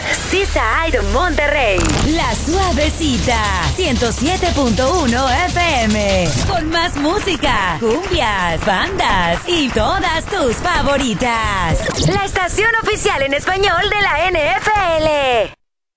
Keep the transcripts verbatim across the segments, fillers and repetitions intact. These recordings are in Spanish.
Seaside Monterrey. La Suavecita, ciento siete punto uno F M. Con más música, cumbias, bandas y todas tus favoritas. La estación oficial en español de la N F L.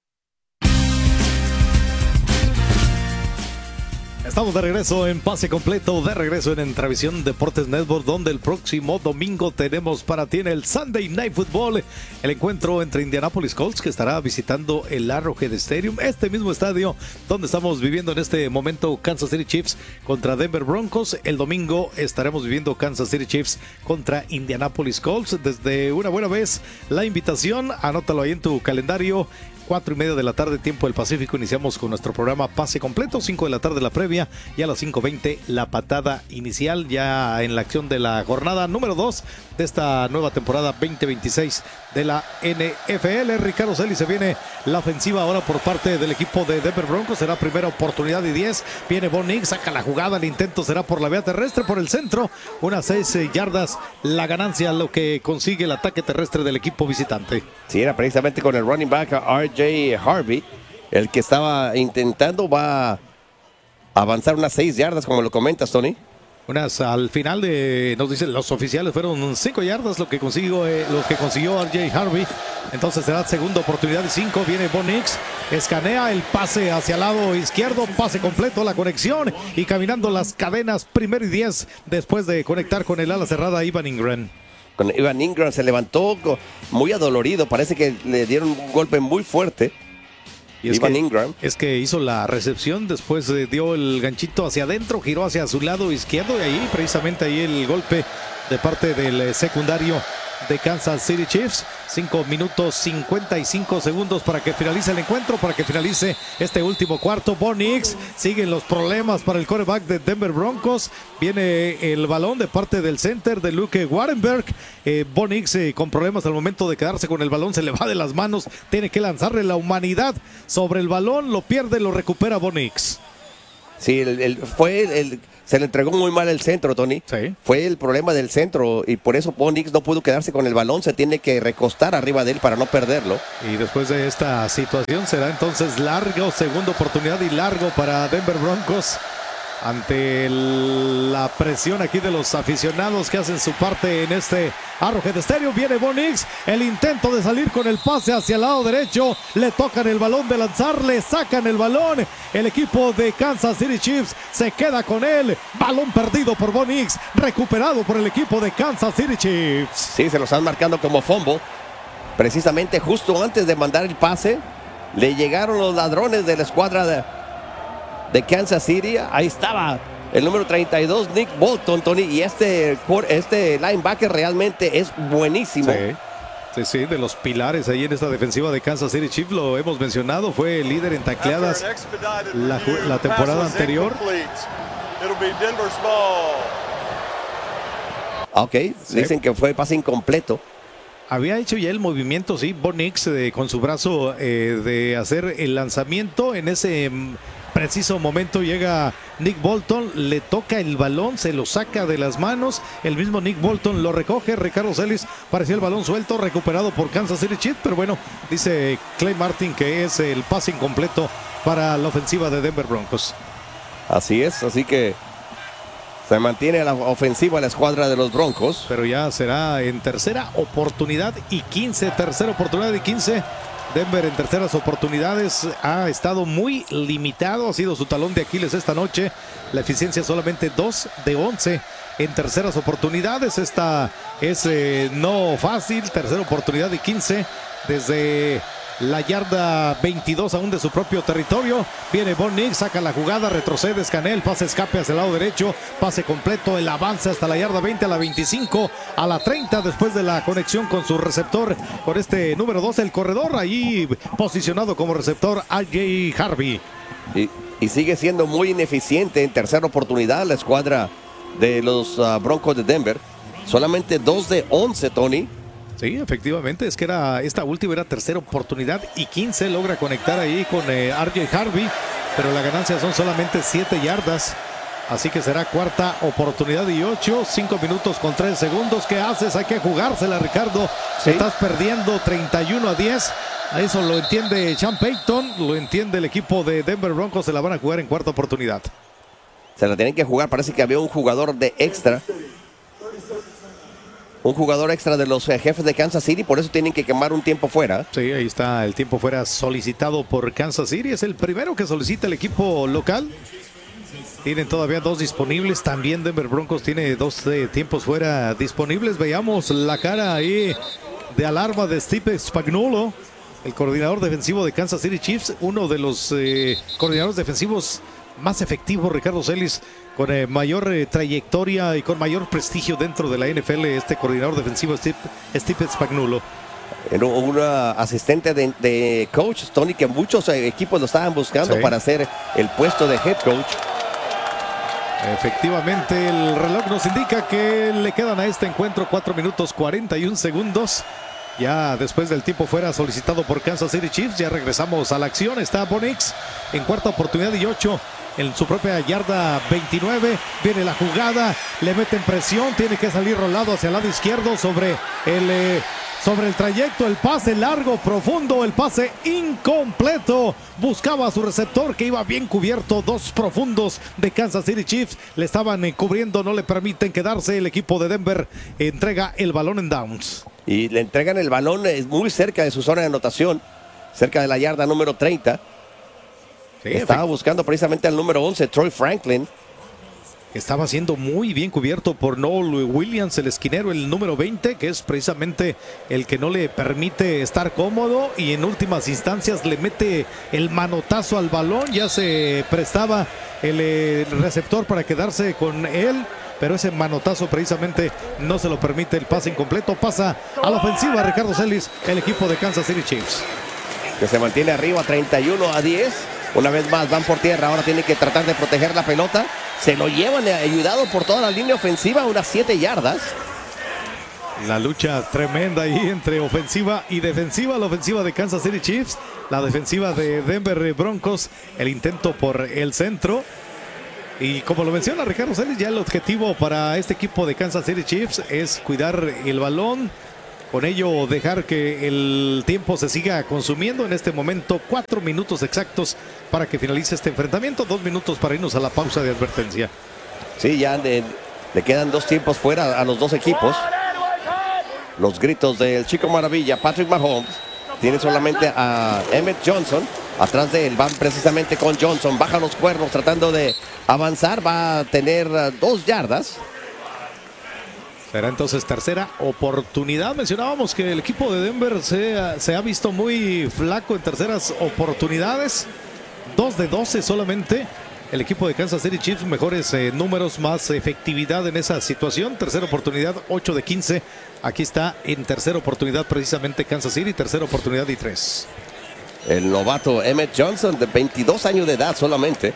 Estamos de regreso en Pase Completo, de regreso en Entravisión Deportes Network, donde el próximo domingo tenemos para ti en el Sunday Night Football el encuentro entre Indianapolis Colts, que estará visitando el Arrowhead Stadium, este mismo estadio donde estamos viviendo en este momento Kansas City Chiefs contra Denver Broncos. El domingo estaremos viviendo Kansas City Chiefs contra Indianapolis Colts. Desde una buena vez la invitación, anótalo ahí en tu calendario. Cuatro y media de la tarde, tiempo del Pacífico, iniciamos con nuestro programa Pase Completo. Cinco de la tarde la previa y a las cinco veinte la patada inicial, ya en la acción de la jornada número dos de esta nueva temporada veinte veintiséis de la N F L. Ricardo Celis, se viene la ofensiva ahora por parte del equipo de Denver Broncos. Será primera oportunidad y diez. Viene Bo Nix, saca la jugada. El intento será por la vía terrestre, por el centro. Unas seis yardas la ganancia, lo que consigue el ataque terrestre del equipo visitante. Sí, era precisamente con el running back R J Harvey, el que estaba intentando. Va a avanzar unas seis yardas, como lo comentas, Tony. Unas al final de, nos dicen los oficiales, fueron cinco yardas lo que consiguió, eh, lo que consiguió R J Harvey. Entonces será segunda oportunidad y cinco. Viene Bo Nix, escanea el pase hacia el lado izquierdo, pase completo, la conexión y caminando las cadenas, primero y diez después de conectar con el ala cerrada Evan Ingram. Con Evan Ingram se levantó muy adolorido, parece que le dieron un golpe muy fuerte. Y es, Evan que, Ingram. es que hizo la recepción, después eh, dio el ganchito hacia adentro, giró hacia su lado izquierdo y ahí precisamente ahí el golpe de parte del eh, secundario de Kansas City Chiefs. cinco minutos cincuenta y cinco segundos para que finalice el encuentro, para que finalice este último cuarto. Bo Nix, siguen los problemas para el quarterback de Denver Broncos. Viene el balón de parte del center de Luke Warrenberg. Eh, Bo Nix eh, con problemas al momento de quedarse con el balón, se le va de las manos, tiene que lanzarle la humanidad sobre el balón, lo pierde, lo recupera Bo Nix. Sí, el, el, fue el, el, se le entregó muy mal el centro, Tony. Sí. Fue el problema del centro y por eso Bo Nix no pudo quedarse con el balón. Se tiene que recostar arriba de él para no perderlo. Y después de esta situación será entonces largo, segunda oportunidad y largo para Denver Broncos. Ante el, la presión aquí de los aficionados que hacen su parte en este Arrowhead Stadium, viene Bo Nix, el intento de salir con el pase hacia el lado derecho, le tocan el balón de lanzar, le sacan el balón, el equipo de Kansas City Chiefs se queda con él, balón perdido por Bo Nix, recuperado por el equipo de Kansas City Chiefs. Sí, se lo están marcando como fumble, precisamente justo antes de mandar el pase, le llegaron los ladrones de la escuadra de... de Kansas City. Ahí estaba el número treinta y dos, Nick Bolton, Tony, y este, este linebacker realmente es buenísimo. Sí, sí, sí, de los pilares ahí en esta defensiva de Kansas City Chiefs, lo hemos mencionado, fue el líder en tacleadas la, la temporada anterior. Ok, sí. Dicen que fue pase incompleto. Había hecho ya el movimiento, sí, Bo Nix eh, con su brazo eh, de hacer el lanzamiento. En ese mm, preciso momento llega Nick Bolton, le toca el balón, se lo saca de las manos. El mismo Nick Bolton lo recoge. Ricardo Celis, parecía el balón suelto, recuperado por Kansas City Chiefs. Pero bueno, dice Clay Martin que es el pase incompleto para la ofensiva de Denver Broncos. Así es, así que se mantiene la ofensiva la escuadra de los Broncos. Pero ya será en tercera oportunidad y quince. Tercera oportunidad y quince. Denver en terceras oportunidades ha estado muy limitado. Ha sido su talón de Aquiles esta noche. La eficiencia solamente dos de once en terceras oportunidades. Esta es eh, no fácil. Tercera oportunidad y quince desde la yarda veintidós aún de su propio territorio. Viene Bo Nix, saca la jugada, retrocede, escanea, el pase escape hacia el lado derecho, pase completo, el avance hasta la yarda veinte, a la veinticinco, a la treinta, después de la conexión con su receptor, con este número dos, el corredor, ahí posicionado como receptor R J Harvey. Y, y sigue siendo muy ineficiente en tercera oportunidad la escuadra de los uh, Broncos de Denver. Solamente dos de once, Tony. Sí, efectivamente, es que era esta última era tercera oportunidad y quince, logra conectar ahí con eh, R J Harvey, pero la ganancia son solamente siete yardas. Así que será cuarta oportunidad y ocho, cinco minutos con tres segundos. ¿Qué haces? Hay que jugársela, Ricardo. ¿Sí? Estás perdiendo treinta y uno a diez. Eso lo entiende Sean Payton, lo entiende el equipo de Denver Broncos. Se la van a jugar en cuarta oportunidad. Se la tienen que jugar. Parece que había un jugador de extra. Un jugador extra de los eh, jefes de Kansas City. Por eso tienen que quemar un tiempo fuera. Sí, ahí está el tiempo fuera solicitado por Kansas City. Es el primero que solicita el equipo local. Tienen todavía dos disponibles. También Denver Broncos tiene dos eh, tiempos fuera disponibles. Veamos la cara ahí de alarma de Steve Spagnuolo, el coordinador defensivo de Kansas City Chiefs. Uno de los eh, coordinadores defensivos más efectivos, Ricardo Celis, con eh, mayor eh, trayectoria y con mayor prestigio dentro de la N F L. Este coordinador defensivo, Steve, Steve Spagnuolo. Era un asistente de, de coach, Tony, que muchos eh, equipos lo estaban buscando, sí, para hacer el puesto de head coach. Efectivamente, el reloj nos indica que le quedan a este encuentro cuatro minutos cuarenta y un segundos. Ya después del tiempo fuera solicitado por Kansas City Chiefs, ya regresamos a la acción. Está Bo Nix en cuarta oportunidad y ocho en su propia yarda veintinueve. Viene la jugada, le meten presión, tiene que salir rolado hacia el lado izquierdo sobre el... Eh, Sobre el trayecto, el pase largo, profundo, el pase incompleto. Buscaba a su receptor que iba bien cubierto. Dos profundos de Kansas City Chiefs le estaban cubriendo, no le permiten quedarse. El equipo de Denver entrega el balón en downs. Y le entregan el balón muy cerca de su zona de anotación, cerca de la yarda número treinta. Sí, estaba buscando precisamente al número once, Troy Franklin. Estaba siendo muy bien cubierto por Noel Williams, el esquinero, el número veinte, que es precisamente el que no le permite estar cómodo, y en últimas instancias le mete el manotazo al balón. Ya se prestaba el, el receptor para quedarse con él, pero ese manotazo precisamente no se lo permite. El pase incompleto. Pasa a la ofensiva Ricardo Celis, el equipo de Kansas City Chiefs, que se mantiene arriba treinta y uno a diez. Una vez más van por tierra, ahora tienen que tratar de proteger la pelota. Se lo llevan ayudado por toda la línea ofensiva, unas siete yardas. La lucha tremenda ahí entre ofensiva y defensiva. La ofensiva de Kansas City Chiefs, la defensiva de Denver Broncos. El intento por el centro. Y como lo menciona Ricardo Celis, ya el objetivo para este equipo de Kansas City Chiefs es cuidar el balón. Con ello dejar que el tiempo se siga consumiendo. En este momento cuatro minutos exactos para que finalice este enfrentamiento. Dos minutos para irnos a la pausa de advertencia. Sí, ya le, le quedan dos tiempos fuera a los dos equipos. Los gritos del Chico Maravilla, Patrick Mahomes. Tiene solamente a Emmett Johnson. Atrás de él van precisamente con Johnson. Baja los cuernos tratando de avanzar. Va a tener dos yardas. Será entonces tercera oportunidad. Mencionábamos que el equipo de Denver se ha, se ha visto muy flaco en terceras oportunidades. dos de doce solamente. El equipo de Kansas City Chiefs, mejores eh, números, más efectividad en esa situación. Tercera oportunidad, ocho de quince. Aquí está en tercera oportunidad precisamente Kansas City. Tercera oportunidad y tres. El novato Emmett Johnson, de veintidós años de edad solamente.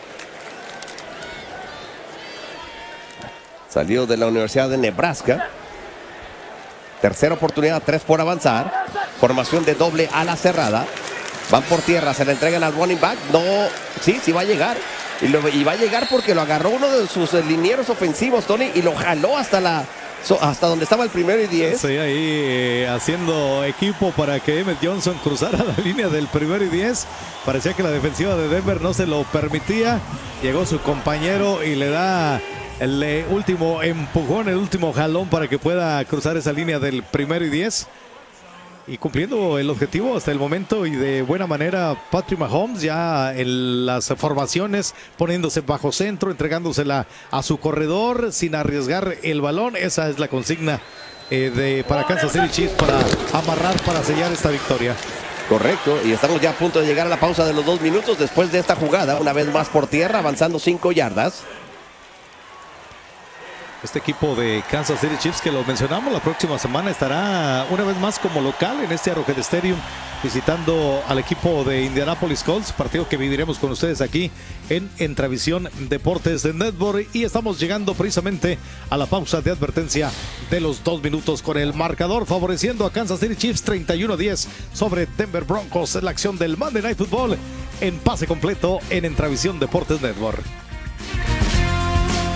Salió de la Universidad de Nebraska. Tercera oportunidad, tres por avanzar. Formación de doble ala cerrada. Van por tierra, se le entregan al running back. No, sí, sí va a llegar. Y, lo, y va a llegar porque lo agarró uno de sus linieros ofensivos, Tony, y lo jaló hasta la hasta donde estaba el primero y diez. Sí, ahí eh, haciendo equipo para que Emmett Johnson cruzara la línea del primero y diez. Parecía que la defensiva de Denver no se lo permitía. Llegó su compañero y le da el eh, último empujón, el último jalón para que pueda cruzar esa línea del primero y diez. Y cumpliendo el objetivo hasta el momento y de buena manera Patrick Mahomes, ya en las formaciones, poniéndose bajo centro, entregándosela a su corredor sin arriesgar el balón. Esa es la consigna eh, de, para Kansas City Chiefs, para amarrar, para sellar esta victoria. Correcto, y estamos ya a punto de llegar a la pausa de los dos minutos después de esta jugada, una vez más por tierra, avanzando cinco yardas. Este equipo de Kansas City Chiefs, que lo mencionamos, la próxima semana estará una vez más como local en este Arrowhead Stadium, visitando al equipo de Indianapolis Colts, partido que viviremos con ustedes aquí en Entravisión Deportes de Network. Y estamos llegando precisamente a la pausa de advertencia de los dos minutos con el marcador favoreciendo a Kansas City Chiefs treinta y uno a diez sobre Denver Broncos en la acción del Monday Night Football en pase completo en Entravisión Deportes Network.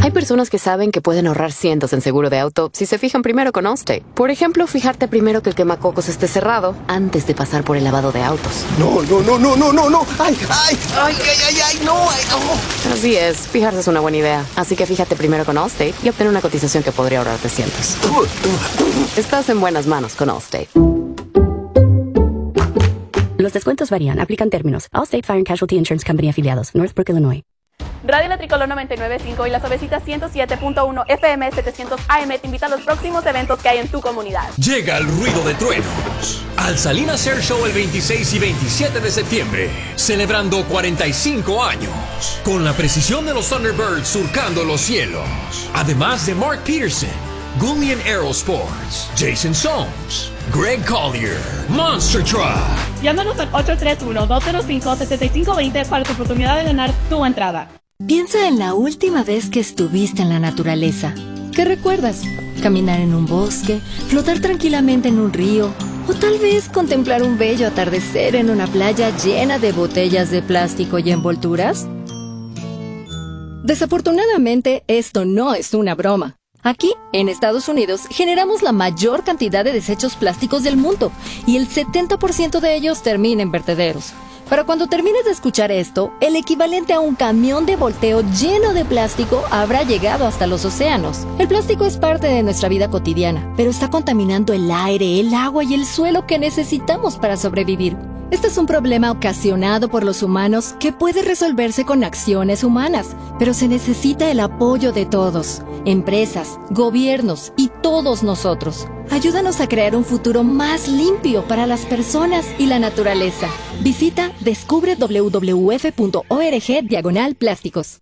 Hay personas que saben que pueden ahorrar cientos en seguro de auto si se fijan primero con Allstate. Por ejemplo, fijarte primero que el quemacocos esté cerrado antes de pasar por el lavado de autos. No, no, no, no, no, no, no. Ay, ay, ay, ay, ay, ay, no, ay, no. Así es, fijarse es una buena idea. Así que fíjate primero con Allstate y obtén una cotización que podría ahorrarte cientos. Estás en buenas manos con Allstate. Los descuentos varían. Aplican términos. Allstate Fire and Casualty Insurance Company afiliados. Northbrook, Illinois. Radio La Tricolor noventa y nueve punto cinco y La Suavecita ciento siete punto uno F M setecientos A M te invita a los próximos eventos que hay en tu comunidad. Llega el ruido de truenos al Salinas Air Show el veintiséis y veintisiete de septiembre, celebrando cuarenta y cinco años, con la precisión de los Thunderbirds surcando los cielos. Además de Mark Peterson, Gullian Aerosports, Jason Soames, Greg Collier, Monster Truck. Llámanos al ocho tres uno, dos cero cinco, siete cinco dos cero para tu oportunidad de ganar tu entrada. Piensa en la última vez que estuviste en la naturaleza. ¿Qué recuerdas? ¿Caminar en un bosque? ¿Flotar tranquilamente en un río? ¿O tal vez contemplar un bello atardecer en una playa llena de botellas de plástico y envolturas? Desafortunadamente, esto no es una broma. Aquí, en Estados Unidos, generamos la mayor cantidad de desechos plásticos del mundo y el setenta por ciento de ellos termina en vertederos. Para cuando termines de escuchar esto, el equivalente a un camión de volteo lleno de plástico habrá llegado hasta los océanos. El plástico es parte de nuestra vida cotidiana, pero está contaminando el aire, el agua y el suelo que necesitamos para sobrevivir. Este es un problema ocasionado por los humanos que puede resolverse con acciones humanas, pero se necesita el apoyo de todos, empresas, gobiernos y todos nosotros. Ayúdanos a crear un futuro más limpio para las personas y la naturaleza. Visita descubre w w f punto org diagonal plásticos.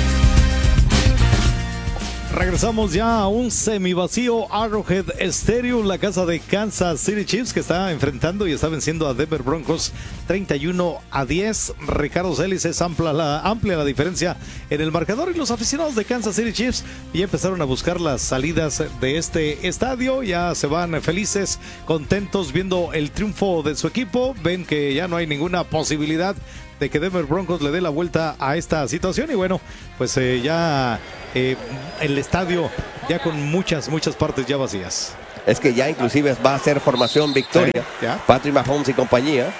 Regresamos ya a un semivacío Arrowhead Stadium, la casa de Kansas City Chiefs, que está enfrentando y está venciendo a Denver Broncos treinta y uno a diez. Ricardo Celis, es amplia la, amplia la diferencia en el marcador y los aficionados de Kansas City Chiefs ya empezaron a buscar las salidas de este estadio. Ya se van felices, contentos viendo el triunfo de su equipo. Ven que ya no hay ninguna posibilidad de que Denver Broncos le dé la vuelta a esta situación y bueno, pues eh, ya eh, el estadio ya con muchas, muchas partes ya vacías. Es que ya inclusive va a ser formación victoria, sí, Patrick Mahomes y compañía.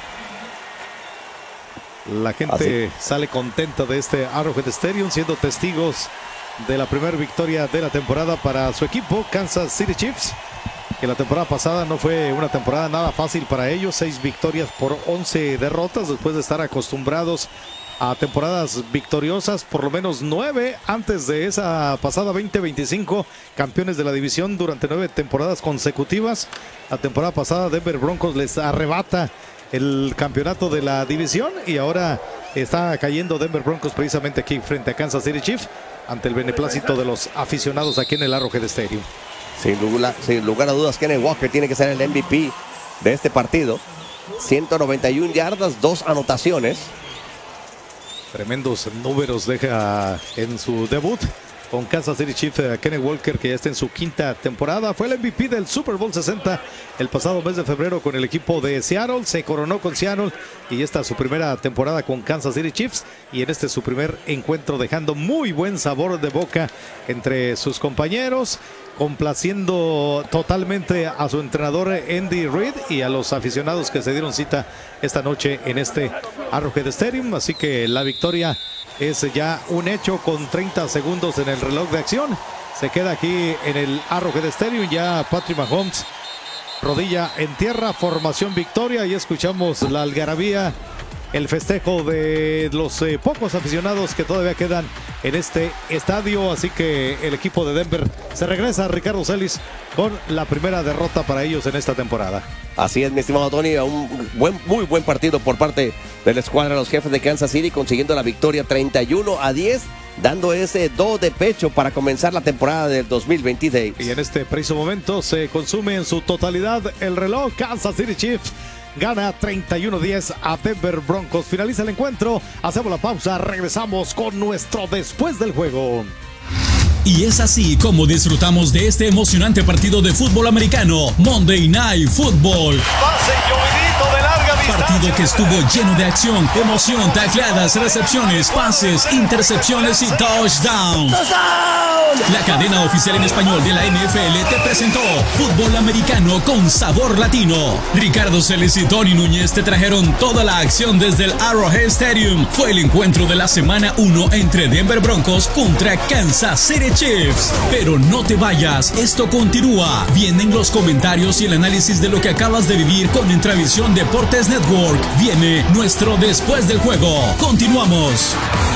La gente Así. sale contenta de este Arrowhead Stadium, siendo testigos de la primera victoria de la temporada para su equipo, Kansas City Chiefs, que la temporada pasada no fue una temporada nada fácil para ellos. Seis victorias por once derrotas después de estar acostumbrados a temporadas victoriosas, por lo menos nueve antes de esa pasada veinte veinticinco, campeones de la división durante nueve temporadas consecutivas. La temporada pasada Denver Broncos les arrebata el campeonato de la división y ahora está cayendo Denver Broncos precisamente aquí frente a Kansas City Chiefs ante el beneplácito de los aficionados aquí en el Arrowhead Stadium. Sin lugar, sin lugar a dudas, Kenneth Walker tiene que ser el M V P de este partido. ciento noventa y una yardas, dos anotaciones. Tremendos números deja en su debut con Kansas City Chiefs a Kenneth Walker, que ya está en su quinta temporada. Fue el M V P del Super Bowl sesenta el pasado mes de febrero con el equipo de Seattle. Se coronó con Seattle y esta es su primera temporada con Kansas City Chiefs. Y en este es su primer encuentro, dejando muy buen sabor de boca entre sus compañeros, complaciendo totalmente a su entrenador Andy Reid y a los aficionados que se dieron cita esta noche en este Arrowhead Stadium. Así que la victoria es ya un hecho con treinta segundos en el reloj de acción. Se queda aquí en el Arrowhead Stadium ya Patrick Mahomes, rodilla en tierra, formación victoria, y escuchamos la algarabía, el festejo de los eh, pocos aficionados que todavía quedan en este estadio. Así que el equipo de Denver se regresa a Ricardo Celis con la primera derrota para ellos en esta temporada. Así es, mi estimado Tony, un buen, muy buen partido por parte de la escuadra de los Jefes de Kansas City, consiguiendo la victoria treinta y uno a diez, dando ese do de pecho para comenzar la temporada del dos mil veintiséis. Y en este preciso momento se consume en su totalidad el reloj. Kansas City Chiefs gana treinta y uno a diez a Denver Broncos. Finaliza el encuentro, hacemos la pausa, regresamos con nuestro después del juego. Y es así como disfrutamos de este emocionante partido de fútbol americano, Monday Night Football. Pase llovidito de larga Partido que estuvo lleno de acción, emoción, tacleadas, recepciones, pases, intercepciones y touchdowns. La cadena oficial en español de la N F L te presentó fútbol americano con sabor latino. Ricardo Celis y Tony Núñez te trajeron toda la acción desde el Arrowhead Stadium. Fue el encuentro de la semana uno entre Denver Broncos contra Kansas City Chiefs. Pero no te vayas, esto continúa. Vienen los comentarios y el análisis de lo que acabas de vivir con Entravisión Deportes Network. Viene nuestro después del juego. Continuamos.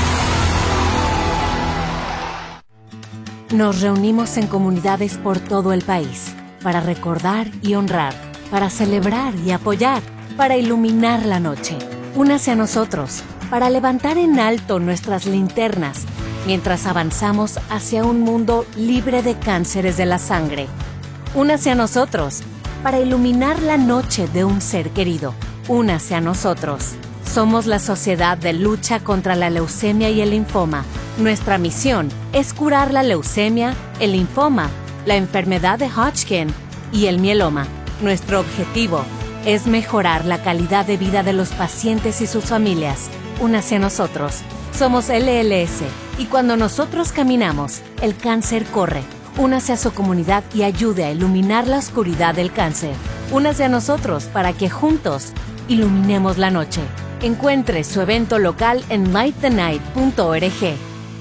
Nos reunimos en comunidades por todo el país para recordar y honrar, para celebrar y apoyar, para iluminar la noche. Únase a nosotros para levantar en alto nuestras linternas mientras avanzamos hacia un mundo libre de cánceres de la sangre. Únase a nosotros para iluminar la noche de un ser querido. Únase a nosotros. Somos la Sociedad de Lucha contra la Leucemia y el Linfoma. Nuestra misión es curar la leucemia, el linfoma, la enfermedad de Hodgkin y el mieloma. Nuestro objetivo es mejorar la calidad de vida de los pacientes y sus familias. Únase a nosotros. Somos L L S y cuando nosotros caminamos, el cáncer corre. Únase a su comunidad y ayude a iluminar la oscuridad del cáncer. Únase a nosotros para que juntos iluminemos la noche. Encuentre su evento local en light the night punto org.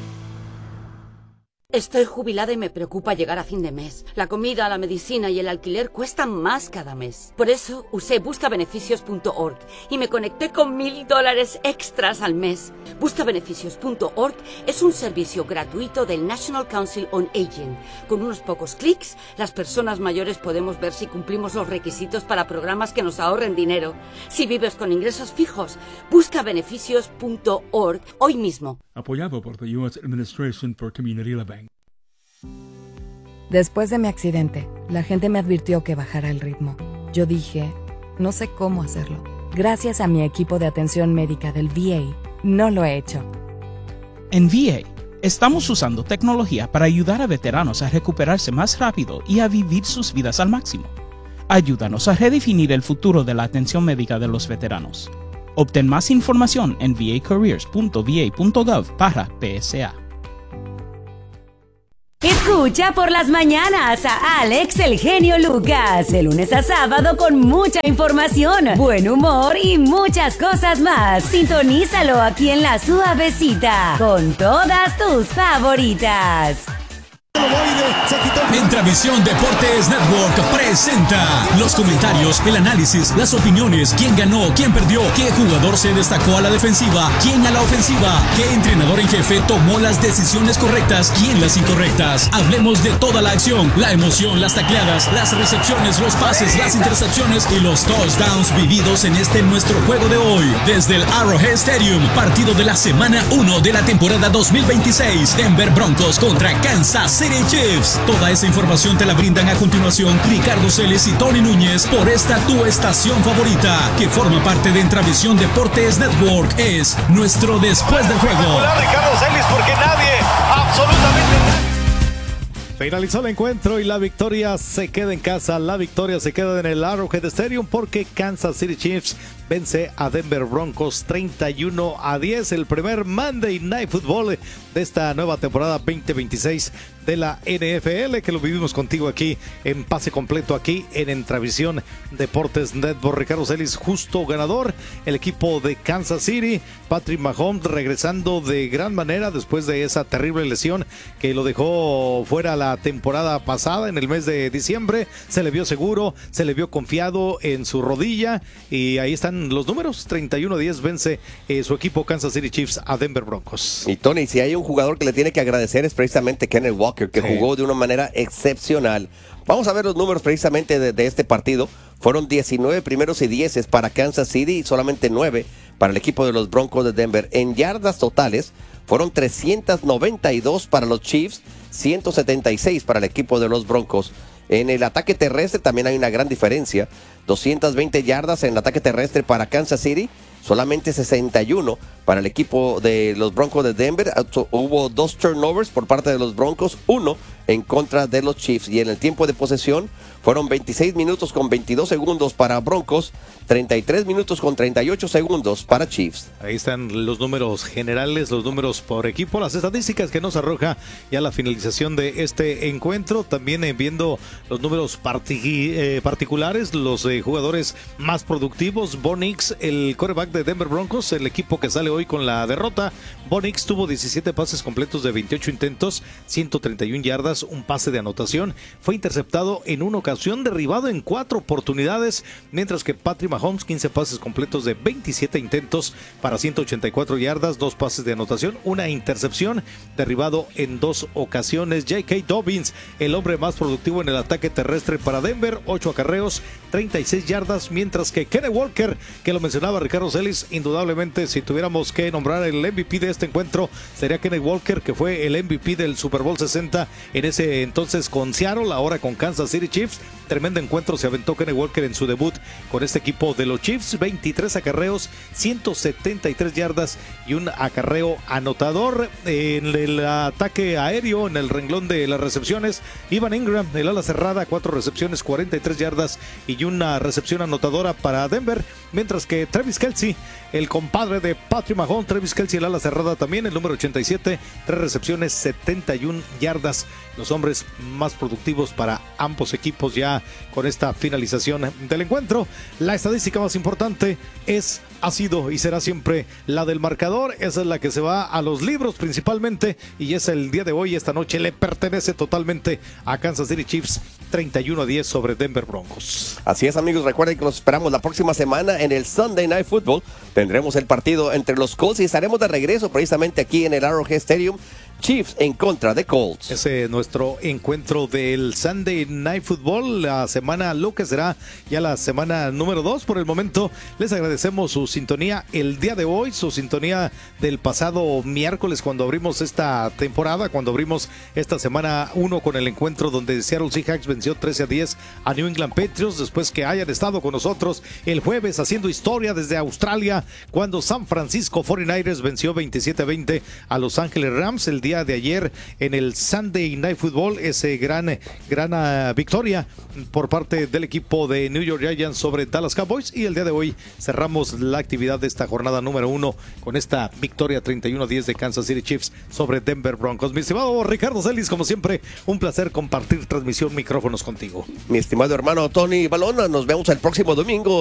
Estoy jubilada y me preocupa llegar a fin de mes. La comida, la medicina y el alquiler cuestan más cada mes. Por eso usé busca beneficios punto org y me conecté con mil dólares extras al mes. busca beneficios punto org es un servicio gratuito del National Council on Aging. Con unos pocos clics, las personas mayores podemos ver si cumplimos los requisitos para programas que nos ahorren dinero. Si vives con ingresos fijos, busca beneficios punto org hoy mismo. Apoyado por the U S Administration for Community Living. Después de mi accidente, la gente me advirtió que bajara el ritmo. Yo dije, no sé cómo hacerlo. Gracias a mi equipo de atención médica del V A, no lo he hecho. En V A, estamos usando tecnología para ayudar a veteranos a recuperarse más rápido y a vivir sus vidas al máximo. Ayúdanos a redefinir el futuro de la atención médica de los veteranos. Obtén más información en v a careers punto v a punto gov barra P S A. Escucha por las mañanas a Alex el genio Lucas, de lunes a sábado con mucha información, buen humor y muchas cosas más. Sintonízalo aquí en La Suavecita, con todas tus favoritas. Entravisión Deportes Network presenta los comentarios, el análisis, las opiniones, quién ganó, quién perdió, qué jugador se destacó a la defensiva, quién a la ofensiva, qué entrenador en jefe tomó las decisiones correctas, quién las incorrectas. Hablemos de toda la acción, la emoción, las tacleadas, las recepciones, los pases, las intercepciones y los touchdowns vividos en este nuestro juego de hoy. Desde el Arrowhead Stadium, partido de la semana uno de la temporada dos mil veintiséis, Denver Broncos contra Kansas City Chiefs. Toda esa información te la brindan a continuación Ricardo Celis y Tony Núñez por esta tu estación favorita, que forma parte de Entravisión Deportes Network. Es nuestro después del juego. Ricardo Celis, porque nadie, absolutamente nadie. Finalizó el encuentro y la victoria se queda en casa. La victoria se queda en el Arrowhead Stadium porque Kansas City Chiefs vence a Denver Broncos treinta y uno a diez. El primer Monday Night Football de esta nueva temporada veinte veintiséis de la N F L, que lo vivimos contigo aquí en pase completo, aquí en Entravisión Deportes Network. Ricardo Celis, justo ganador. El equipo de Kansas City, Patrick Mahomes regresando de gran manera después de esa terrible lesión que lo dejó fuera la temporada pasada en el mes de diciembre. Se le vio seguro, se le vio confiado en su rodilla y ahí están los números. treinta y uno a diez vence eh, su equipo Kansas City Chiefs a Denver Broncos. Y Tony, si hay un jugador que le tiene que agradecer es precisamente Kenneth Walker, que sí. jugó de una manera excepcional. Vamos a ver los números precisamente de, de este partido. Fueron diecinueve primeros y dieces para Kansas City y solamente nueve para el equipo de los Broncos de Denver. En yardas totales fueron trescientos noventa y dos para los Chiefs, ciento setenta y seis para el equipo de los Broncos. En el ataque terrestre también hay una gran diferencia. doscientas veinte yardas en el ataque terrestre para Kansas City, solamente sesenta y uno para el equipo de los Broncos de Denver. Hubo dos turnovers por parte de los Broncos, uno en contra de los Chiefs. Y en el tiempo de posesión fueron veintiséis minutos con veintidós segundos para Broncos, treinta y tres minutos con treinta y ocho segundos para Chiefs. Ahí están los números generales, los números por equipo, las estadísticas que nos arroja ya la finalización de este encuentro. También eh, viendo los números parti eh, particulares, los eh, jugadores más productivos. Bo Nix, el quarterback de Denver Broncos, el equipo que sale hoy con la derrota. Bo Nix tuvo diecisiete pases completos de veintiocho intentos, ciento treinta y una yardas, un pase de anotación. Fue interceptado en una ocasión, derribado en cuatro oportunidades, mientras que Patrick Mahomes, quince pases completos de veintisiete intentos para ciento ochenta y cuatro yardas, dos pases de anotación, una intercepción, derribado en dos ocasiones. J K. Dobbins, el hombre más productivo en el ataque terrestre para Denver, ocho acarreos, treinta y seis yardas, mientras que Kenneth Walker, que lo mencionaba Ricardo Celis, indudablemente si tuviéramos que nombrar el M V P de este encuentro, sería Kenneth Walker, que fue el M V P del Super Bowl sesenta en ese entonces con Seattle, ahora con Kansas City Chiefs. Tremendo encuentro se aventó Kenneth Walker en su debut con este equipo de los Chiefs, veintitrés acarreos, ciento setenta y tres yardas y un acarreo anotador. En el ataque aéreo, en el renglón de las recepciones, Evan Ingram, el ala cerrada, cuatro recepciones, cuarenta y tres yardas y una recepción anotadora para Denver, mientras que Travis Kelce, el compadre de Patrick Mahomes, Travis Kelce, el ala cerrada también, el número ochenta y siete, tres recepciones, setenta y una yardas, los hombres más productivos para ambos equipos ya con esta finalización del encuentro. La estadística más importante es, ha sido y será siempre la del marcador. Esa es la que se va a los libros principalmente, y es el día de hoy, esta noche le pertenece totalmente a Kansas City Chiefs, treinta y uno a diez sobre Denver Broncos. Así es, amigos, recuerden que los esperamos la próxima semana en el Sunday Night Football. Tendremos el partido entre los Colts y estaremos de regreso precisamente aquí en el Arrowhead Stadium. Chiefs en contra de Colts. Ese es nuestro encuentro del Sunday Night Football, la semana, lo que será ya la semana número dos. Por el momento les agradecemos su sintonía el día de hoy, su sintonía del pasado miércoles cuando abrimos esta temporada, cuando abrimos esta semana uno con el encuentro donde Seattle Seahawks venció trece a diez a New England Patriots, después que hayan estado con nosotros el jueves haciendo historia desde Australia cuando San Francisco cuarenta y nueve ers venció veintisiete a veinte a Los Ángeles Rams. El día de ayer en el Sunday Night Football, ese gran, gran uh, victoria por parte del equipo de New York Giants sobre Dallas Cowboys, y el día de hoy cerramos la actividad de esta jornada número uno con esta victoria treinta y uno a diez de Kansas City Chiefs sobre Denver Broncos. Mi estimado Ricardo Celis, como siempre, un placer compartir transmisión, micrófonos contigo. Mi estimado hermano Tony Balona, nos vemos el próximo domingo.